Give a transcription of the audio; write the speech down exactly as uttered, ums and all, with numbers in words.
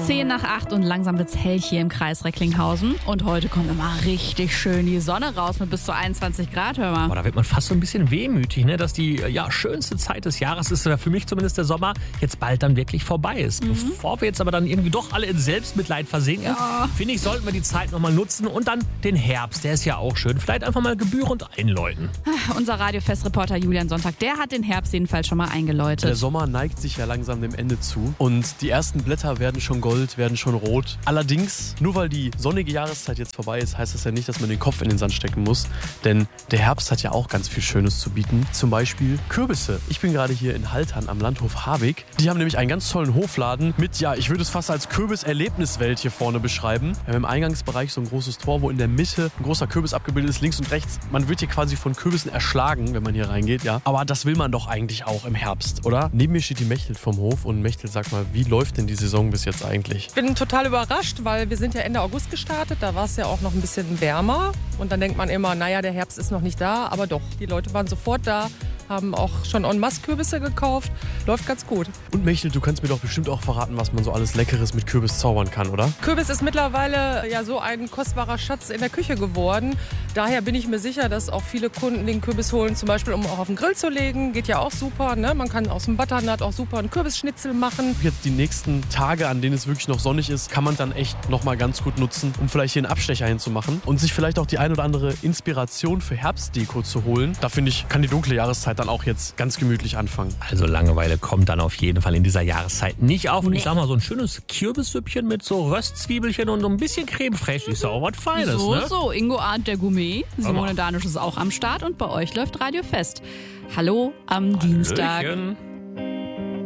Zehn nach acht und langsam wird's hell hier im Kreis Recklinghausen. Und heute kommt immer richtig schön die Sonne raus mit bis zu einundzwanzig Grad, hör mal. Boah, da wird man fast so ein bisschen wehmütig, ne? Dass die ja, schönste Zeit des Jahres ist, für mich zumindest der Sommer, jetzt bald dann wirklich vorbei ist. Mhm. Bevor wir jetzt aber dann irgendwie doch alle in Selbstmitleid versinken, ja. finde ich, sollten wir die Zeit nochmal nutzen und dann den Herbst, der ist ja auch schön, vielleicht einfach mal gebührend einläuten. Unser Radiofestreporter Julian Sonntag, der hat den Herbst jedenfalls schon mal eingeläutet. Der Sommer neigt sich ja langsam dem Ende zu und die ersten Blätter werden schon gold, werden schon rot. Allerdings, nur weil die sonnige Jahreszeit jetzt vorbei ist, heißt das ja nicht, dass man den Kopf in den Sand stecken muss, denn der Herbst hat ja auch ganz viel Schönes zu bieten, zum Beispiel Kürbisse. Ich bin gerade hier in Haltern am Landhof Harwig. Die haben nämlich einen ganz tollen Hofladen mit, ja, ich würde es fast als Kürbis-Erlebniswelt hier vorne beschreiben. Wir haben im Eingangsbereich so ein großes Tor, wo in der Mitte ein großer Kürbis abgebildet ist, links und rechts. Man wird hier quasi von Kürbissen erschlagen, wenn man hier reingeht, ja. Aber das will man doch eigentlich auch im Herbst, oder? Neben mir steht die Mechthild vom Hof und Mechthild, sag mal, wie läuft denn die Saison bis jetzt eigentlich? Ich bin total überrascht, weil wir sind ja Ende August gestartet, da war es ja auch noch ein bisschen wärmer und dann denkt man immer, naja, der Herbst ist noch nicht da, aber doch, die Leute waren sofort da, haben auch schon en masse Kürbisse gekauft, läuft ganz gut. Und Mechthild, du kannst mir doch bestimmt auch verraten, was man so alles Leckeres mit Kürbis zaubern kann, oder? Kürbis ist mittlerweile ja so ein kostbarer Schatz in der Küche geworden. Daher bin ich mir sicher, dass auch viele Kunden den Kürbis holen, zum Beispiel um auch auf den Grill zu legen. Geht ja auch super, ne? Man kann aus dem Butternut auch super einen Kürbisschnitzel machen. Jetzt die nächsten Tage, an denen es wirklich noch sonnig ist, kann man dann echt noch mal ganz gut nutzen, um vielleicht hier einen Abstecher hinzumachen und sich vielleicht auch die ein oder andere Inspiration für Herbstdeko zu holen. Da finde ich, kann die dunkle Jahreszeit dann auch jetzt ganz gemütlich anfangen. Also Langeweile kommt dann auf jeden Fall in dieser Jahreszeit nicht auf. Und ich sag mal, so ein schönes Kürbissüppchen mit so Röstzwiebelchen und so ein bisschen Creme fraiche ist ja auch was Feines, so, ne? So, Ingo Arndt, der Gourmet. Simone Danisch ist auch am Start und bei euch läuft Radio Fest. Hallo am Hallöchen. Dienstag.